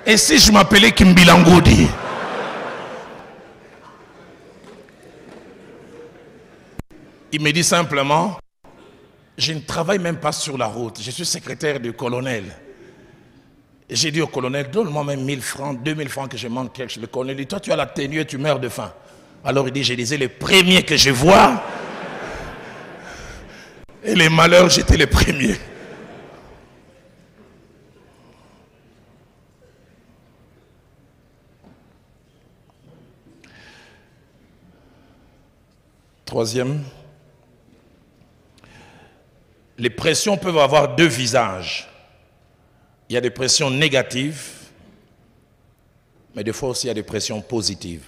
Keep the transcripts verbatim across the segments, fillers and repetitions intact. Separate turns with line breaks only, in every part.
Et si je m'appelais Kimbilangodi? Il me dit simplement, je ne travaille même pas sur la route, je suis secrétaire du colonel. J'ai dit au colonel, donne-moi même mille francs, deux mille francs que je manque quelque chose. Le colonel dit, toi tu as la tenue et tu meurs de faim. Alors il dit, je disais les premiers que je vois, et les malheurs, j'étais les premiers. Troisième, les pressions peuvent avoir deux visages. Il y a des pressions négatives, mais des fois aussi il y a des pressions positives.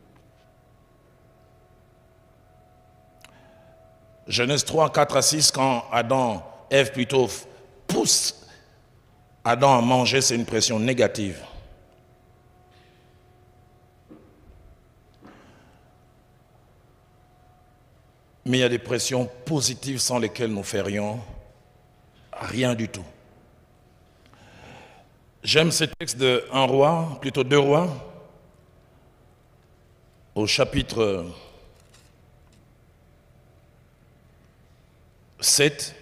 Genèse trois, quatre à six, quand Adam, Ève plutôt, pousse Adam à manger, c'est une pression négative. Mais il y a des pressions positives sans lesquelles nous ferions rien du tout. J'aime ce texte de un roi, plutôt deux rois, au chapitre sept.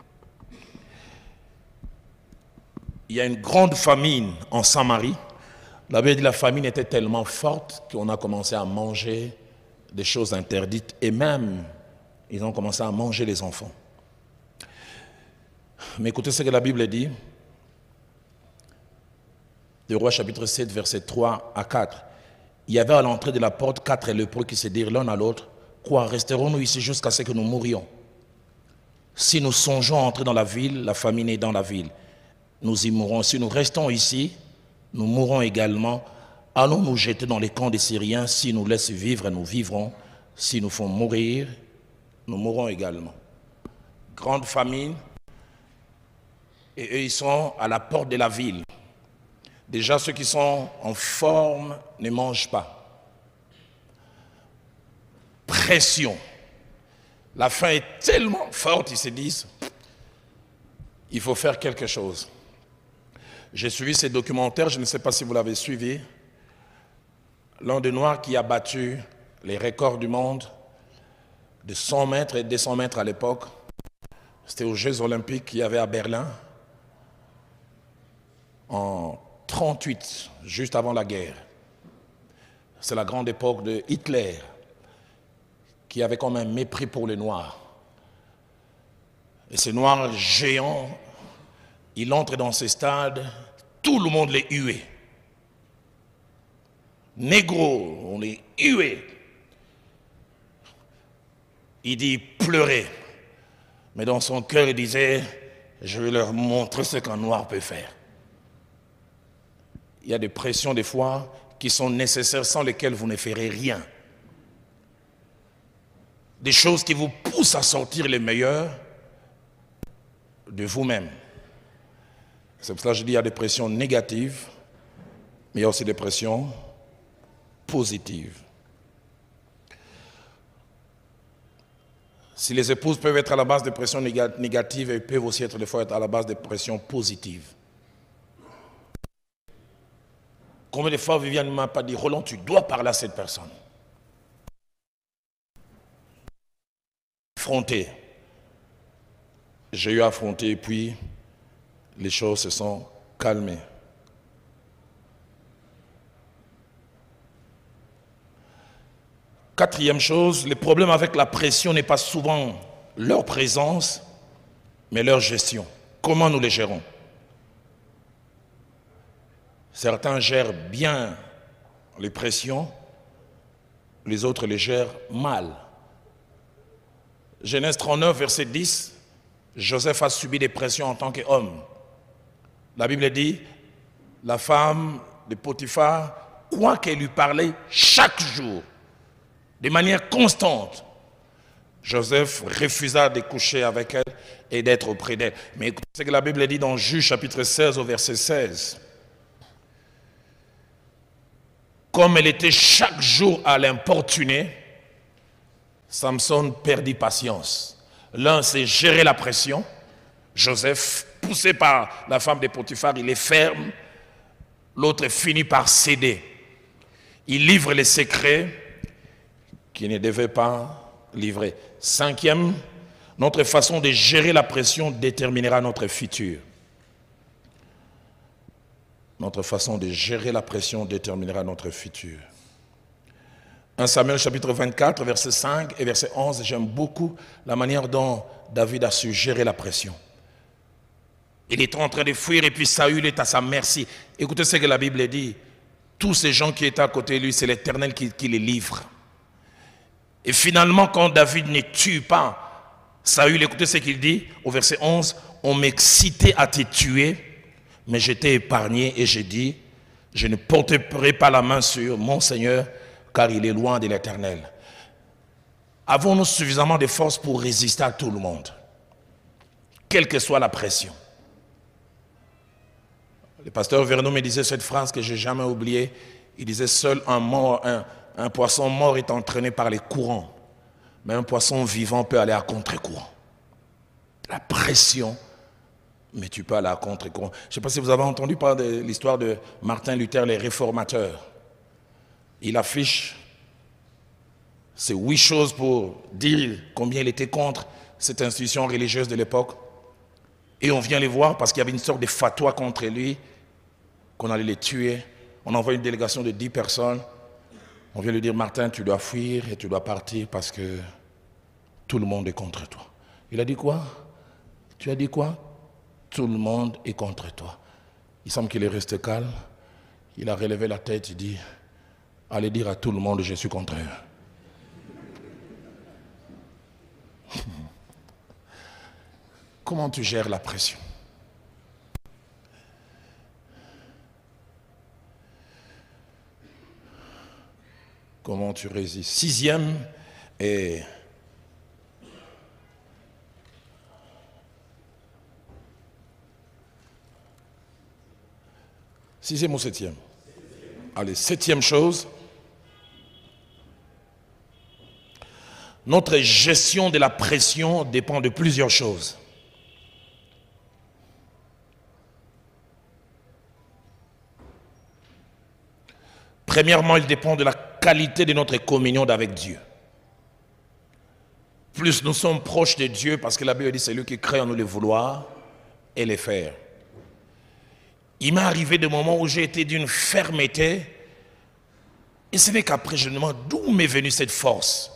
Il y a une grande famine en Samarie. La Bible dit que la famine était tellement forte qu'on a commencé à manger des choses interdites et même ils ont commencé à manger les enfants. Mais écoutez ce que la Bible dit. De Rois chapitre sept, versets trois à quatre. Il y avait à l'entrée de la porte quatre lépreux qui se dirent l'un à l'autre, quoi, resterons-nous ici jusqu'à ce que nous mourions? Si nous songeons à entrer dans la ville, la famine est dans la ville. Nous y mourrons. Si nous restons ici, nous mourrons également. Allons nous jeter dans les camps des Syriens. Si nous laissent vivre, nous vivrons. Si nous font mourir, nous mourrons également. Grande famine. Et eux, ils sont à la porte de la ville. Déjà, ceux qui sont en forme ne mangent pas. Pression. La faim est tellement forte, ils se disent, il faut faire quelque chose. J'ai suivi ces documentaires, je ne sais pas si vous l'avez suivi. L'un des Noirs qui a battu les records du monde de cent mètres et deux cents mètres à l'époque, c'était aux Jeux Olympiques qu'il y avait à Berlin en trente-huit, juste avant la guerre. C'est la grande époque de Hitler, qui avait comme un mépris pour les Noirs. Et ces Noirs géants, il entre dans ces stades, tout le monde les huait. Négro, on les huait. Il dit pleurer. Mais dans son cœur, il disait, je vais leur montrer ce qu'un Noir peut faire. Il y a des pressions des fois qui sont nécessaires sans lesquelles vous ne ferez rien. Des choses qui vous poussent à sortir les meilleurs de vous-même. C'est pour ça que je dis qu'il y a des pressions négatives, mais il y a aussi des pressions positives. Si les épouses peuvent être à la base de pressions négatives, elles peuvent aussi être des fois être à la base de pressions positives. Combien de fois Viviane ne m'a pas dit, Roland, tu dois parler à cette personne. Affronter. J'ai eu à affronter et puis les choses se sont calmées. Quatrième chose, le problème avec la pression n'est pas souvent leur présence, mais leur gestion. Comment nous les gérons? Certains gèrent bien les pressions, les autres les gèrent mal. Genèse trente-neuf, verset dix, Joseph a subi des pressions en tant qu'homme. La Bible dit, la femme de Potiphar, quoi qu'elle lui parlait chaque jour, de manière constante, Joseph refusa de coucher avec elle et d'être auprès d'elle. Mais écoutez ce que la Bible dit dans Juge chapitre seize au verset seize. Comme elle était chaque jour à l'importuner, Samson perdit patience. L'un sait gérer la pression. Joseph, poussé par la femme de Potiphar, il est ferme. l'autre finit par céder. Il livre les secrets qu'il ne devait pas livrer. Cinquième, notre façon de gérer la pression déterminera notre futur. Notre façon de gérer la pression déterminera notre futur. un Samuel chapitre vingt-quatre, verset cinq et verset onze, j'aime beaucoup la manière dont David a su gérer la pression. Il est en train de fuir et puis Saül est à sa merci. Écoutez ce que la Bible dit. Tous ces gens qui étaient à côté de lui, c'est l'Éternel qui, qui les livre. Et finalement, quand David ne tue pas Saül, écoutez ce qu'il dit au verset onze, on m'excitait à te tuer, mais j'étais épargné et j'ai dit, je ne porterai pas la main sur mon Seigneur, car il est loin de l'Éternel. Avons-nous suffisamment de force pour résister à tout le monde, quelle que soit la pression? Le pasteur Vernon me disait cette phrase que je n'ai jamais oubliée. Il disait, seul un, mort, un, un poisson mort est entraîné par les courants, mais un poisson vivant peut aller à contre-courant. La pression, mais tu peux aller à contre-courant. Je ne sais pas si vous avez entendu parler de l'histoire de Martin Luther, les réformateurs. Il affiche ces huit choses pour dire combien il était contre cette institution religieuse de l'époque. Et on vient les voir parce qu'il y avait une sorte de fatwa contre lui, qu'on allait les tuer. On envoie une délégation de dix personnes. On vient lui dire, Martin, tu dois fuir et tu dois partir parce que tout le monde est contre toi. Il a dit quoi? Tu as dit quoi? Tout le monde est contre toi. Il semble qu'il est resté calme. Il a relevé la tête, il dit, allez dire à tout le monde, je suis contre eux. Comment tu gères la pression? Comment tu résistes? Sixième et sixième ou septième? Allez, septième chose. Notre gestion de la pression dépend de plusieurs choses. Premièrement, il dépend de la qualité de notre communion avec Dieu. Plus nous sommes proches de Dieu, parce que la Bible dit c'est lui qui crée en nous le vouloir et les faire. Il m'est arrivé des moments où j'ai été d'une fermeté, et ce n'est qu'après je me demande d'où m'est venue cette force.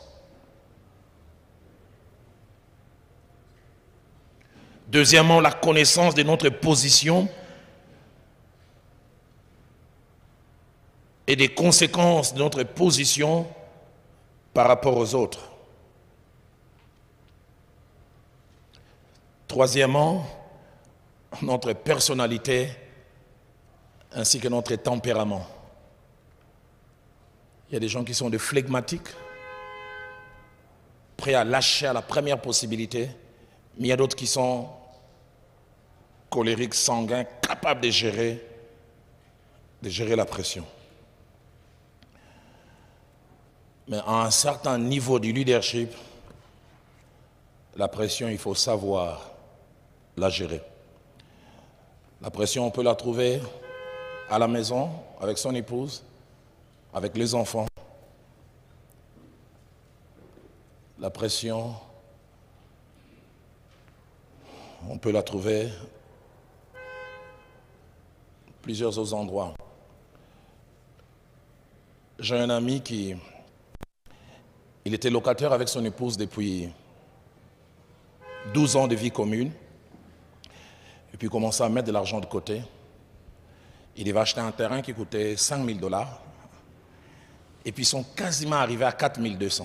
Deuxièmement, la connaissance de notre position et des conséquences de notre position par rapport aux autres. Troisièmement, notre personnalité ainsi que notre tempérament. Il y a des gens qui sont des flegmatiques, prêts à lâcher à la première possibilité, mais il y a d'autres qui sont colériques, sanguins, capables de gérer, de gérer la pression. Mais à un certain niveau du leadership, la pression, il faut savoir la gérer. La pression, on peut la trouver à la maison, avec son épouse, avec les enfants. La pression, on peut la trouver plusieurs autres endroits. J'ai un ami qui, il était locataire avec son épouse depuis douze ans de vie commune. Et puis il commençait à mettre de l'argent de côté. Il devait acheter un terrain qui coûtait cinq mille dollars. Et puis ils sont quasiment arrivés à quatre mille deux cents.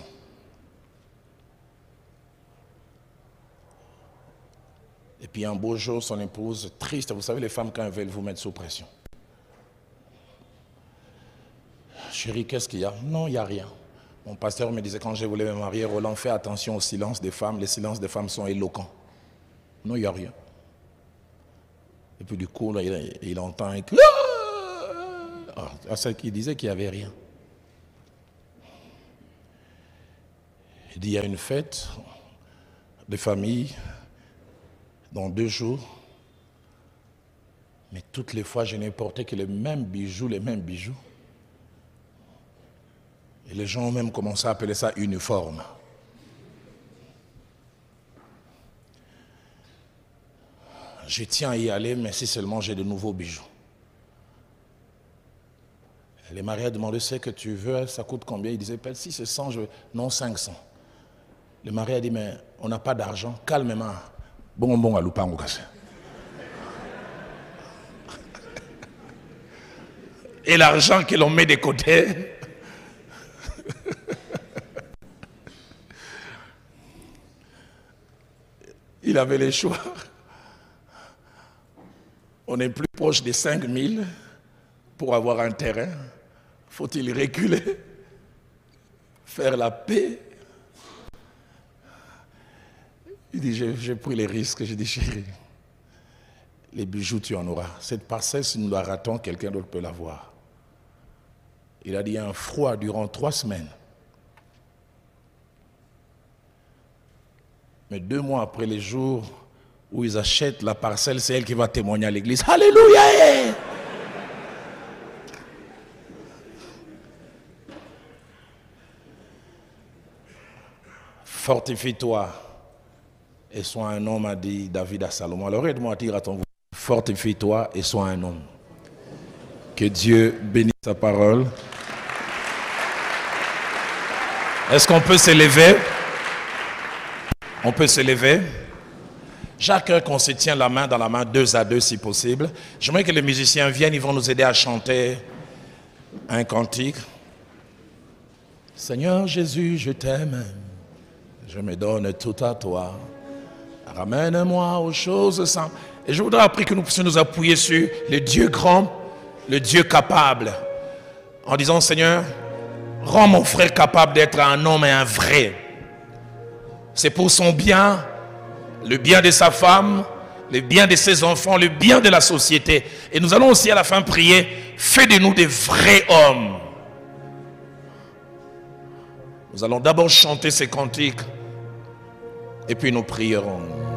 Et puis un beau jour, son épouse, triste, vous savez les femmes quand elles veulent vous mettre sous pression. Chérie, qu'est-ce qu'il y a? Non, il n'y a rien. Mon pasteur me disait quand je voulais me marier, Roland, fais attention au silence des femmes. Les silences des femmes sont éloquents. Non, il n'y a rien. Et puis du coup, là, il, il entend un cri. Ah, à ce qu'il disait qu'il n'y avait rien. Il dit, il y a une fête de famille dans deux jours. Mais toutes les fois, je n'ai porté que les mêmes bijoux, les mêmes bijoux. Et les gens ont même commencé à appeler ça uniforme. Je tiens à y aller, mais si seulement j'ai de nouveaux bijoux. Les mariés a demandé ce que tu veux, ça coûte combien? Il disait, si c'est cent, je... non cinq cents. Le mari a dit, mais on n'a pas d'argent, calmement. Bon, bon, à l'oupango cassé. Et l'argent que l'on met de côté, il avait le choix. On est plus proche des cinq mille pour avoir un terrain. Faut-il reculer, faire la paix? Il dit, j'ai pris les risques. J'ai dit, chérie, les bijoux, tu en auras. Cette parcelle, si nous la ratons, quelqu'un d'autre peut l'avoir. Il a dit, il y a un froid durant trois semaines. Mais deux mois après les jours où ils achètent la parcelle, c'est elle qui va témoigner à l'église. Alléluia! Fortifie-toi et sois un homme, a dit David à Salomon. Alors aide-moi à dire à ton voix, fortifie-toi et sois un homme. Que Dieu bénisse sa parole. Est-ce qu'on peut s'élever? On peut s'élever. Chacun qu'on se tient la main dans la main, deux à deux si possible. J'aimerais que les musiciens viennent, ils vont nous aider à chanter un cantique. Seigneur Jésus, je t'aime, je me donne tout à toi. Ramène-moi aux choses simples. Et je voudrais après que nous puissions nous appuyer sur le Dieu grand, le Dieu capable, en disant, Seigneur, rends mon frère capable d'être un homme et un vrai. C'est pour son bien, le bien de sa femme, le bien de ses enfants, le bien de la société. Et nous allons aussi à la fin prier, fais de nous des vrais hommes. Nous allons d'abord chanter ces cantiques et puis nous prierons.